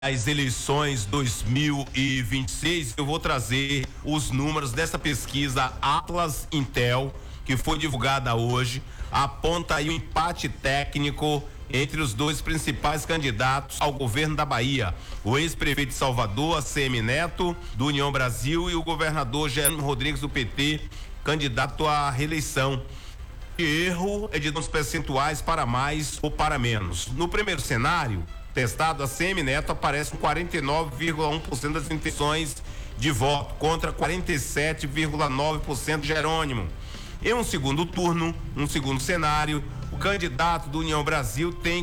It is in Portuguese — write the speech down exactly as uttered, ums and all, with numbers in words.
as eleições dois mil e vinte e seis, eu vou trazer os números dessa pesquisa Atlas Intel, que foi divulgada hoje, aponta aí um empate técnico entre os dois principais candidatos ao governo da Bahia, o ex-prefeito de Salvador, A C M Neto, do União Brasil, e o governador Jerônimo Rodrigues, do P T, candidato à reeleição. O erro é de uns percentuais para mais ou para menos. No primeiro cenário testado, a A C M Neto aparece com quarenta e nove vírgula um por cento das intenções de voto, contra quarenta e sete vírgula nove por cento de Jerônimo. Em um segundo turno, um segundo cenário, o candidato do União Brasil tem